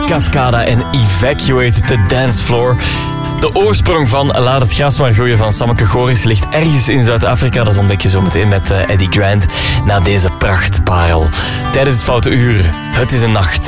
Cascada en Evacuate the Dance Floor. De oorsprong van Laat het gas maar groeien van Sammeke Goris ligt ergens in Zuid-Afrika. Dat ontdek je zo meteen met Eddie Grant na deze prachtparel. Tijdens het Foute Uur, het is een nacht.